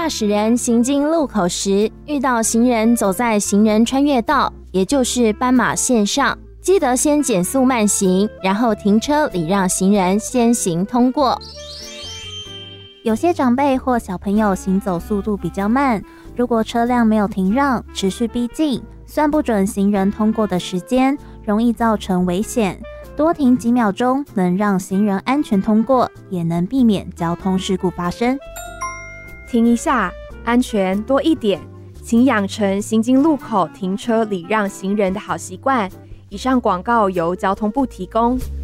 驾驶人行经路口时，遇到行人走在行人穿越道，也就是斑马线上，记得先减速慢行，然后停车礼让行人先行通过。 有些长辈或小朋友行走速度比较慢，如果车辆没有停让，持续逼近，算不准行人通过的时间，容易造成危险。多停几秒钟，能让行人安全通过，也能避免交通事故发生。 停一下，安全多一点，请养成行经路口停车礼让行人的好习惯。以上广告由交通部提供。